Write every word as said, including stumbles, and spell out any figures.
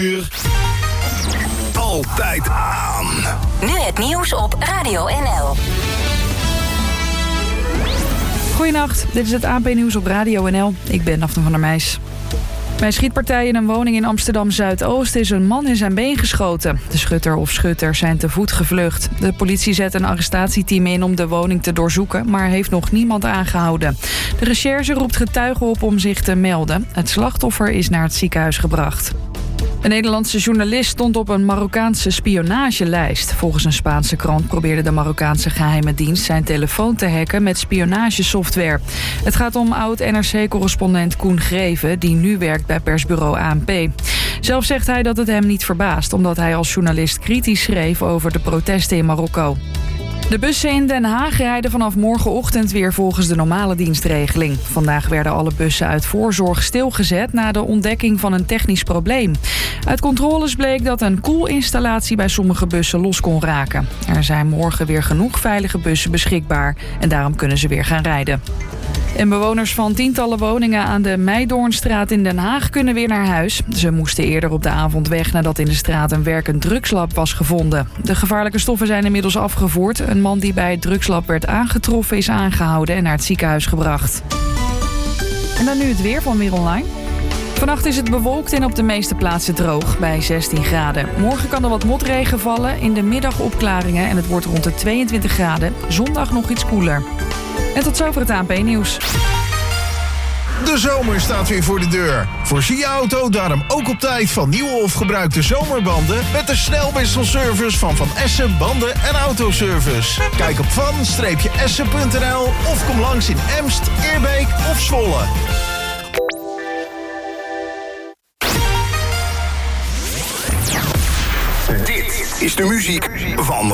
Uur. Altijd aan. Nu het nieuws op Radio N L. Goedenacht, dit is het A N P-nieuws op Radio N L. Ik ben Daphne van der Meijs. Bij een schietpartij in een woning in Amsterdam-Zuidoost is een man in zijn been geschoten. De schutter of schutters zijn te voet gevlucht. De politie zet een arrestatieteam in om de woning te doorzoeken, maar heeft nog niemand aangehouden. De recherche roept getuigen op om zich te melden. Het slachtoffer is naar het ziekenhuis gebracht. Een Nederlandse journalist stond op een Marokkaanse spionagelijst. Volgens een Spaanse krant probeerde de Marokkaanse geheime dienst zijn telefoon te hacken met spionagesoftware. Het gaat om oud-N R C-correspondent Koen Greven, die nu werkt bij persbureau A N P. Zelf zegt hij dat het hem niet verbaast, omdat hij als journalist kritisch schreef over de protesten in Marokko. De bussen in Den Haag rijden vanaf morgenochtend weer volgens de normale dienstregeling. Vandaag werden alle bussen uit voorzorg stilgezet na de ontdekking van een technisch probleem. Uit controles bleek dat een koelinstallatie bij sommige bussen los kon raken. Er zijn morgen weer genoeg veilige bussen beschikbaar en daarom kunnen ze weer gaan rijden. En bewoners van tientallen woningen aan de Meidoornstraat in Den Haag kunnen weer naar huis. Ze moesten eerder op de avond weg nadat in de straat een werkend drugslab was gevonden. De gevaarlijke stoffen zijn inmiddels afgevoerd. Een man die bij het drugslab werd aangetroffen is aangehouden en naar het ziekenhuis gebracht. En dan nu het weer van Weer Online. Vannacht is het bewolkt en op de meeste plaatsen droog, bij zestien graden. Morgen kan er wat motregen vallen, in de middag opklaringen en het wordt rond de tweeëntwintig graden. Zondag nog iets koeler. En tot zover het A N P-nieuws. De zomer staat weer voor de deur. Voorzie je auto daarom ook op tijd van nieuwe of gebruikte zomerbanden met de snelwisselservice van Van Essen Banden en Autoservice. Kijk op van essen punt n l of kom langs in Emst, Eerbeek of Zwolle. Dit is de muziek van